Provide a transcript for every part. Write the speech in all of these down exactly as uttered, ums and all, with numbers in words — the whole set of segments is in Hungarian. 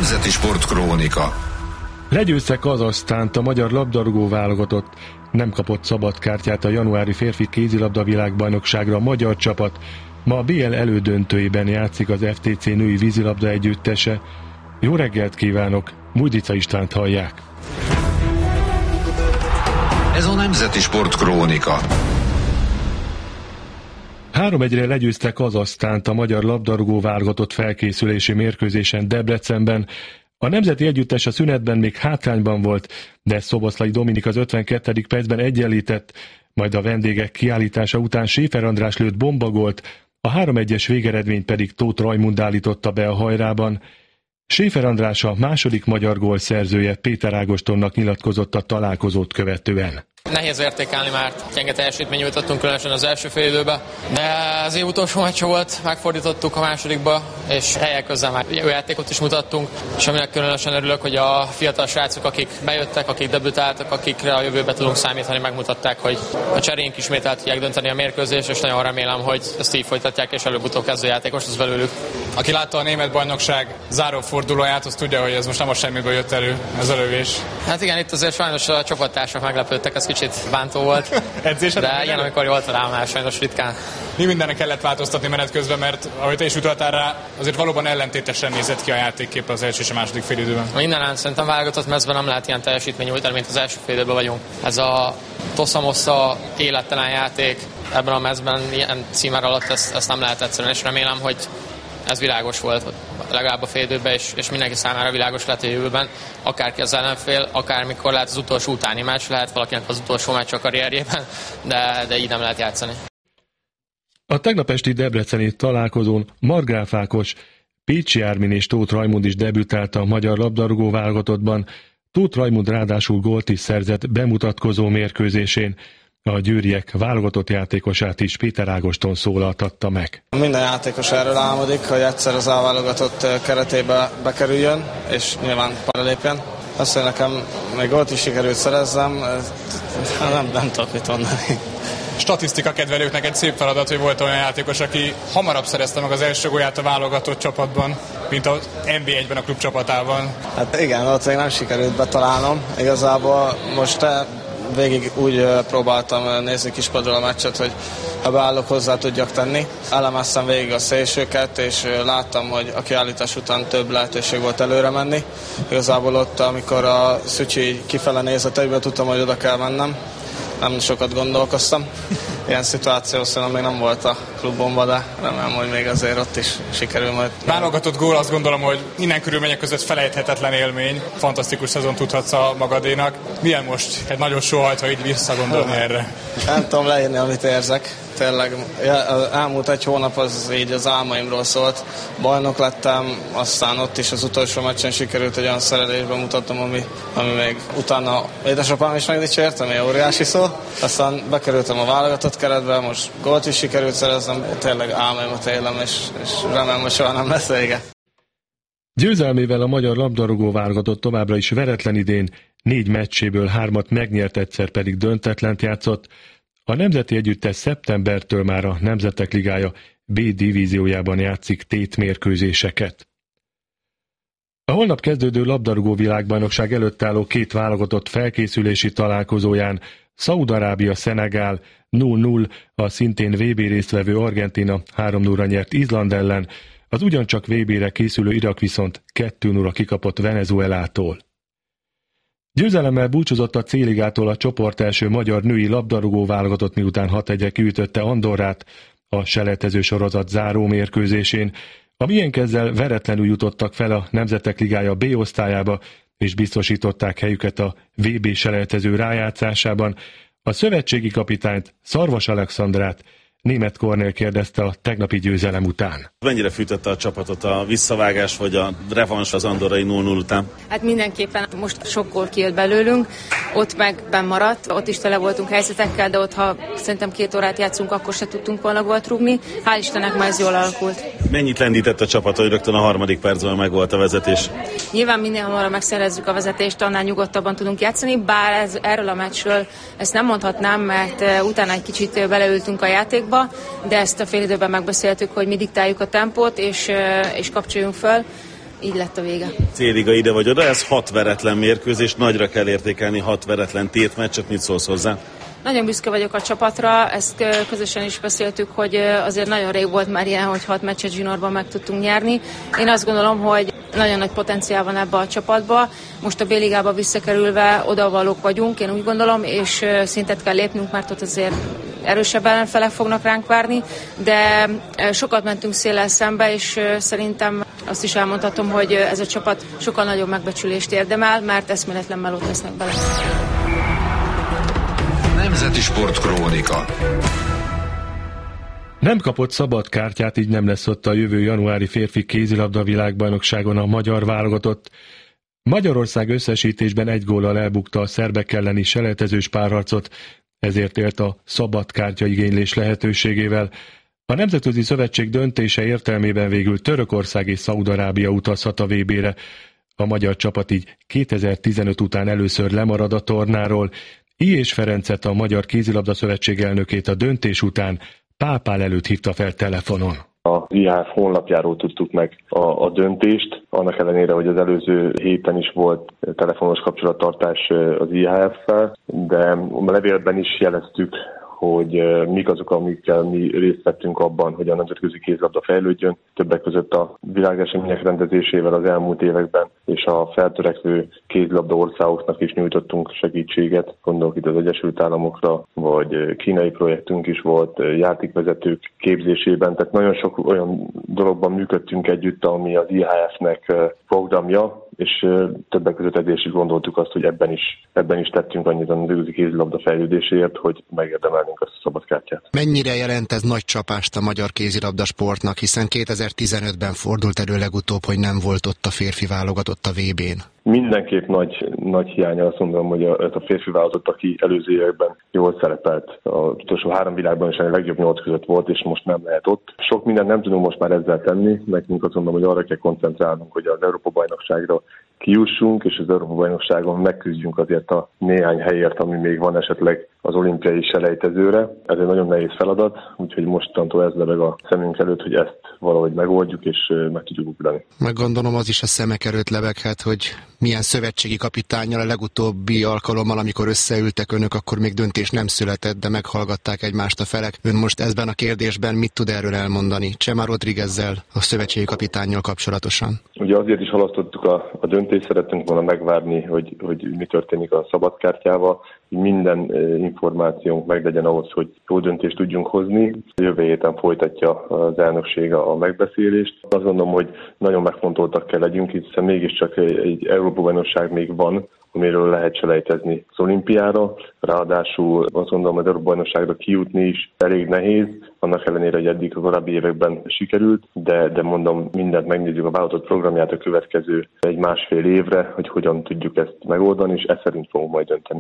Nemzeti Sportkrónika. Legyőzte Kazahsztánt, a magyar labdarúgó válogatott. Nem kapott szabadkártyát a januári férfi kézilabda világbajnokságra a magyar csapat. Ma a bé el elődöntőjében játszik az ef té cé női vízilabda együttese. Jó reggelt kívánok, Mújdica Istvánt hallják. Ez a Nemzeti Sportkrónika. három egyre legyőzte Kazahsztánt a magyar labdarúgó válogatott felkészülési mérkőzésen Debrecenben. A nemzeti együttes a szünetben még hátrányban volt, de Szoboszlai Dominik az ötvenkettedik percben egyenlített, majd a vendégek kiállítása után Séfer András lőtt bombagolt, a három egyes végeredményt pedig Tóth Rajmund állította be a hajrában. Séfer András, a második magyar gól szerzője, Péter Ágostonnak nyilatkozott a találkozót követően. Nehéz értékelni, mert gyenge teljesítmény nyújtottunk különösen az első fél időben, de az év utolsó meccse volt, megfordítottuk a másodikba, és helyek közben már jó játékot is mutattunk, és aminek különösen örülök, hogy a fiatal srácok, akik bejöttek, akik debütáltak, akikre a jövőbe tudunk számítani, megmutatták, hogy a cserénk ismét el tudják dönteni a mérkőzést, és nagyon remélem, hogy ezt így folytatják, és előbb-utóbb kezdő játékos az belőlük. Aki látta a német bajnokság zárófordulóját, az tudja, hogy ez most nem a semmiből jött elő, ez a lövés. Hát igen, itt azért sajnos a csapattársak meglepődtek, ez kicsit bántó volt, edzésen de ilyen, amikor jól találom, sajnos ritkán. Mi mindennek kellett változtatni menet közben, mert ahogy te is utaltál rá, azért valóban ellentétesen nézett ki a játékkép az első és a második fél időben. Mindenán szerintem válogatott mezben nem lehet ilyen teljesítmény nyújtani, mint az első fél időben vagyunk. Ez a tosza-mossza élettelen játék ebben a mezben ilyen címer alatt ezt, ezt nem lehet egyszerűen, és remélem, hogy ez világos volt legalább a fél időben, és, és mindenki számára világos lehet a jövőben. Akárki az ellenfél, akármikor lehet az utolsó utáni meccs, lehet valakinek az utolsó meccs a karrierjében, de, de így nem lehet játszani. A tegnap esti debreceni találkozón Margráf Ákos, Pécsi Ármin és Tóth Rajmund is debütált a magyar labdarúgó válogatottban. Tóth Rajmund ráadásul gólt is szerzett bemutatkozó mérkőzésén. A győriek válogatott játékosát is Péter Ágoston szólaltatta meg. Minden játékos erről álmodik, hogy egyszer az A-válogatott keretébe bekerüljön, és nyilván paralépjen. Azt, hogy nekem még gólt is sikerült szerezzem, nem, nem tudok mit mondani. Statisztika kedvelőknek egy szép feladat, hogy volt olyan játékos, aki hamarabb szerezte meg az első gólját a válogatott csapatban, mint az en bé egyben a klub csapatában. Hát igen, ott még nem sikerült betalálnom. Igazából most végig úgy próbáltam nézni kispadról a meccset, hogy ha beállok, hozzá tudjak tenni. Elemeztem végig a szélsőket, és láttam, hogy a kiállítás után több lehetőség volt előre menni. Igazából ott, amikor a Szücsi kifele nézett egyből, tudtam, hogy oda kell mennem. Nem sokat gondolkoztam. Ilyen szituáció szerintem még nem volt a klubomban, de remélem, hogy még azért ott is sikerül majd. Válogatott gól, azt gondolom, hogy innen körülmények között felejthetetlen élmény. Fantasztikus szezon tudhatsz a magadénak. Milyen most egy nagyon sóhajt, ha így visszagondolni erre? Nem tudom leírni, amit érzek. Tényleg, elmúlt egy hónap az így az álmaimról szólt. Bajnok lettem, aztán ott is az utolsó meccsen sikerült egy olyan szerelésben mutatnom, ami, ami még utána édesapám is megdicsért, ami óriási szó. Aztán bekerültem a válogatott keretbe, most gólt is sikerült szereznem, tényleg álmaimat élem, és, és remélem, hogy soha nem lesz vége. Győzelmével a magyar labdarúgó válogatott továbbra is veretlen idén, négy meccséből hármat megnyert, egyszer pedig döntetlent játszott. A nemzeti együttes szeptembertől már a Nemzetek Ligája B divíziójában játszik tétmérkőzéseket. A holnap kezdődő labdarúgó világbajnokság előtt álló két válogatott felkészülési találkozóján Szaúd-Arábia-Szenegál nulla nulla, a szintén vé bé résztvevő Argentína három nulla nyert Izland ellen, az ugyancsak vé bére készülő Irak viszont kettő nulla kikapott Venezuelától. Győzelemmel búcsúzott a C-ligától a csoport első magyar női labdarúgó válogatott, miután hat egyre kiütötte Andorrát a selejtező sorozat záró mérkőzésén. A miénk ezzel veretlenül jutottak fel a Nemzetek Ligája B osztályába, és biztosították helyüket a vé bé selejtező rájátszásában. A szövetségi kapitányt, Szarvas Alexandrát Németh Kornél kérdezte a tegnapi győzelem után. Mennyire fűtötte a csapatot a visszavágás vagy a revans az andorrai nulla nulla után? Hát mindenképpen most sok gól kijött belőlünk, ott meg benn maradt, ott is tele voltunk helyzetekkel, de ott ha szerintem két órát játszunk, akkor se tudtunk volna gólt rúgni. Hál' Istennek már ez jól alakult. Mennyit lendített a csapat, hogy rögtön a harmadik percben meg volt a vezetés? Nyilván minél hamarabb megszerezzük a vezetést, annál nyugodtabban tudunk játszani, bár ez, erről a meccsről ezt nem mondhatnám, mert utána egy kicsit beleültünk a játékba, de ezt a fél időben megbeszéltük, hogy mi diktáljuk a tempót, és, és kapcsoljunk föl. így lett a vége. C-liga ide vagy oda, ez hat veretlen mérkőzés, nagyra kell értékelni hat veretlen tétmeccset, mit szólsz hozzá? Nagyon büszke vagyok a csapatra, ezt közösen is beszéltük, hogy azért nagyon rég volt már ilyen, hogy hat meccset zsinórban meg tudtunk nyerni. Én azt gondolom, hogy nagyon nagy potenciál van ebbe a csapatba. Most a B-ligába visszakerülve odavalók vagyunk, én úgy gondolom, és szintet kell lépnünk, mert ott azért erősebb ellenfelek fognak ránk várni, de sokat mentünk széllel szembe, és szerintem azt is elmondhatom, hogy ez a csapat sokkal nagyobb megbecsülést érdemel, mert eszméletlen melót tesznek bele. Nemzeti Sport Krónika. Nem kapott szabad kártyát, így nem lesz ott a jövő januári férfi kézilabda világbajnokságon a magyar válogatott. Magyarország összesítésben egy góllal elbukta a szerbek elleni selejtezős párharcot, ezért élt a szabad kártya igénylés lehetőségével. A Nemzetközi Szövetség döntése értelmében végül Törökország és Szaúd-Arábia utazhat a vé bére. A magyar csapat így kétezer-tizenöt után először lemarad a tornáról. I. Ferencet, a Magyar Kézilabda Szövetség elnökét a döntés után Pápál előtt hívta fel telefonon. Az i há ef honlapjáról tudtuk meg a, a döntést, annak ellenére, hogy az előző héten is volt telefonos kapcsolattartás az i há ef-fel, de a levélben is jeleztük, hogy mik azok, amikkel mi részt vettünk abban, hogy a nemzetközi kézilabda fejlődjön, többek között a világesemények rendezésével az elmúlt években, és a feltörekvő kézilabda országoknak is nyújtottunk segítséget, gondolok itt az Egyesült Államokra, vagy kínai projektünk is volt, játékvezetők képzésében, tehát nagyon sok olyan dologban működtünk együtt, ami az i há ef-nek programja, és többek között ezért is gondoltuk azt, hogy ebben is, ebben is tettünk annyit a nemzetközi kézilabda fejlődéséért, hogy megérdemelnénk azt a szabadkártyát. Mennyire jelent ez nagy csapást a magyar kézilabda sportnak, hiszen kétezer-tizenötben fordult elő legutóbb, hogy nem volt ott a férfi válogatott a vé bén? Mindenképp nagy, nagy hiánya, azt mondom, hogy a, a férfi válogatott, aki előző években jól szerepelt. Az utolsó három világban is a legjobb nyolc között volt, és most nem lehet ott. Sok mindent nem tudunk most már ezzel tenni, nekünk azt mondom, hogy arra kell koncentrálnunk, hogy az Európa-bajnokságra kijussunk, és az Európa-bajnokságon megküzdjünk azért a néhány helyért, ami még van esetleg az olimpiai selejtezőre. Ez egy nagyon nehéz feladat, úgyhogy mostantól ez lebeg a szemünk előtt, hogy ezt valahogy megoldjuk, és meg tudjuk ugrani. Meggondolom, az is a szemek előtt lebeghet, hogy milyen szövetségi kapitánnyal a legutóbbi alkalommal, amikor összeültek önök, akkor még döntés nem született, de meghallgatták egymást a felek. Ön most ezben a kérdésben mit tud erről elmondani? Chema Rodríguezzel, a szövetségi kapitánnyal kapcsolatosan? Ugye azért is halasztottuk a, a döntést, szerettünk volna megvárni, hogy, hogy mi történik a szabadkártyával, hogy minden információnk meglegyen ahhoz, hogy jó döntést tudjunk hozni. Jövő héten folytatja az elnökség a megbeszélést. Azt gondolom, hogy nagyon megfontoltak kell legyünk, hiszen mégiscsak egy, egy Európa-bajnokság még van, amiről lehet selejtezni az olimpiára. Ráadásul azt gondolom, hogy az Európa-bajnokságra kijutni is elég nehéz, annak ellenére, hogy eddig a korábbi években sikerült, de, de mondom, mindent megnézzük a vállalatot programját a következő egy-másfél évre, hogy hogyan tudjuk ezt megoldani, és ezt szerint fogunk majd dönteni.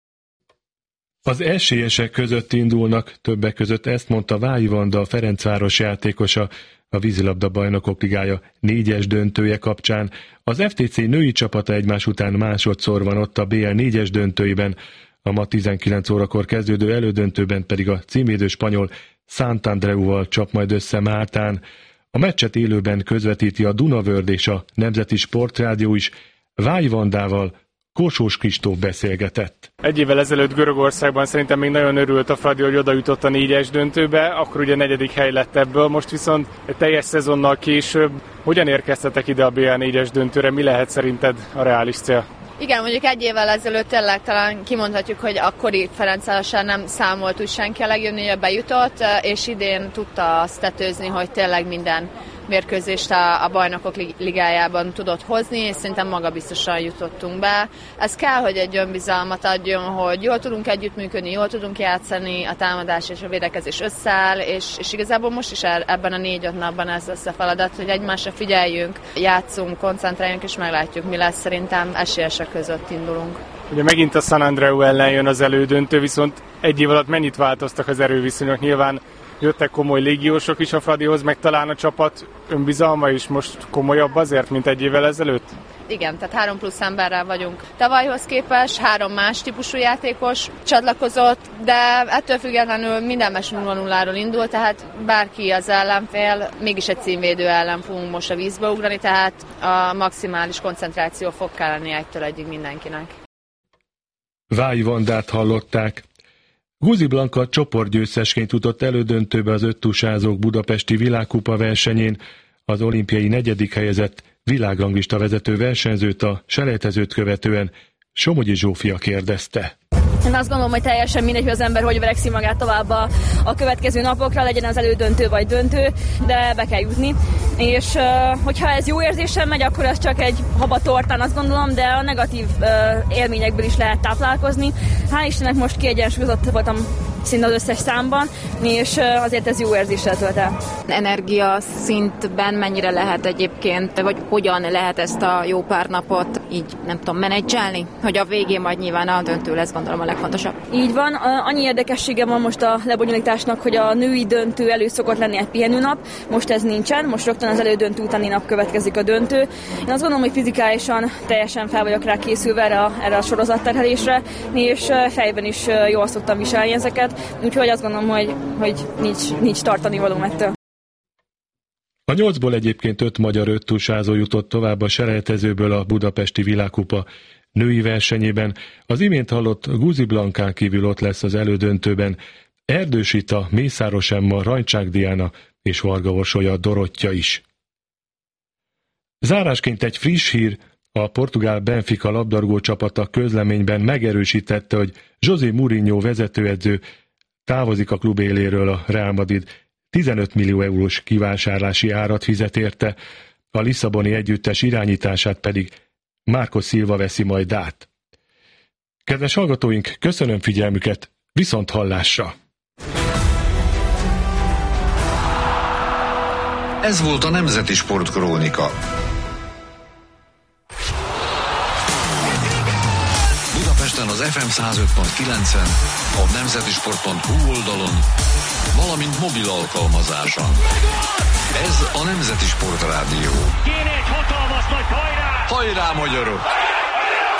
Az esélyesek között indulnak, többek között ezt mondta Vályi Vanda, a Ferencváros játékosa, a vízilabda bajnokok ligája négyes döntője kapcsán. Az ef té cé női csapata egymás után másodszor van ott a bé el négyes döntőiben, a ma tizenkilenc órakor kezdődő elődöntőben pedig a címvédő spanyol Santandreuval csap majd össze Máltán. A meccset élőben közvetíti a Dunavörd és a Nemzeti Sportrádió is. Vályi Vandával Kossuth Kristóf beszélgetett. Egy évvel ezelőtt Görögországban szerintem még nagyon örült a Fradi, hogy oda jutott a négyes döntőbe, akkor ugye negyedik hely lett ebből, most viszont egy teljes szezonnal később. Hogyan érkeztetek ide a bé el négyes döntőre, mi lehet szerinted a reális cél? Igen, mondjuk egy évvel ezelőtt tényleg talán kimondhatjuk, hogy akkori Ferencvárossal nem számolt úgy senki a legjönni, hogy bejutott, és idén tudta azt tetőzni, hogy tényleg minden mérkőzést a, a bajnokok ligájában tudott hozni, és szerintem magabiztosan jutottunk be. Ez kell, hogy egy önbizalmat adjon, hogy jól tudunk együttműködni, jól tudunk játszani, a támadás és a védekezés összeáll, és, és igazából most is ebben a négy-öt napban ez lesz a feladat, hogy egymásra figyeljünk, játszunk, koncentráljunk, és meglátjuk, mi lesz. Szerintem esélyesek között indulunk. Ugye megint a San Andreu ellen jön az elődöntő, viszont egy év alatt mennyit változtak az erőviszonyok? Nyilván jöttek komoly légiósok is a Fradihoz, meg talán a csapat önbizalma is most komolyabb azért, mint egy évvel ezelőtt? Igen, tehát három plusz emberrel vagyunk tavalyhoz képest, három más típusú játékos csatlakozott, de ettől függetlenül minden meccs nulla nulláról indul, tehát bárki az ellenfél, mégis egy címvédő ellen fogunk most a vízbe ugrani, tehát a maximális koncentráció fog kell lenni egytől egyig mindenkinek. Vályi Vandát hallották. Guzi Blanka csoportgyőztesként jutott elődöntőbe az öttusázók budapesti világkupa versenyén, az olimpiai negyedik helyezett világranglista vezető versenyzőt a selejtezőt követően Somogyi Zsófia kérdezte. Én azt gondolom, hogy teljesen mindegy, hogy az ember hogy verekszi magát tovább a, a következő napokra, legyen az elődöntő vagy döntő, de be kell jutni. És uh, hogyha ez jó érzéssel megy, akkor ez csak egy haba tortán, azt gondolom, de a negatív uh, élményekből is lehet táplálkozni. Hál' Istennek most kiegyensúlyozott voltam szinte az összes számban, és uh, azért ez jó érzéssel tölt el. Energia szintben mennyire lehet egyébként, vagy hogyan lehet ezt a jó pár napot így, nem tudom, menedzselni, hogy a végén majd nyilván a döntő lesz, gondolom a legfontosabb. Így van, annyi érdekessége van most a lebonyolításnak, hogy a női döntő elő szokott lenni egy pihenőnap, most ez nincsen, most rögtön az elődöntő utáni nap következik a döntő. Én azt gondolom, hogy fizikálisan teljesen fel vagyok rá készülve erre a, erre a sorozatterhelésre, és fejben is jól szoktam viselni ezeket, úgyhogy azt gondolom, hogy, hogy nincs, nincs tartani valóm ettől. A nyolcból egyébként öt magyar öttusázó jutott tovább a selejtezőből a budapesti világkupa női versenyében. Az imént hallott Guzi Blankán kívül ott lesz az elődöntőben Erdős Ita, Mészáros Emma, Rajncsák Diana és Varga Orsolya Dorottya is. Zárásként egy friss hír, a portugál Benfica labdarúgó csapata közleményben megerősítette, hogy José Mourinho vezetőedző távozik a klub éléről. A Real Madrid tizenöt millió eurós kivásárlási árat fizet érte, a lisszaboni együttes irányítását pedig Marco Silva veszi majd át. Kedves hallgatóink, köszönöm figyelmüket, viszont hallásra! Ez volt a Nemzeti Sportkrónika. Budapesten az ef em száz öt pont kilencen, a nemzetisport pont hu oldalon, valamint mobil alkalmazáson. Ez a Nemzeti Sportrádió. Kéne egy hatalmas nagy hajrá! Hajrá, magyarok!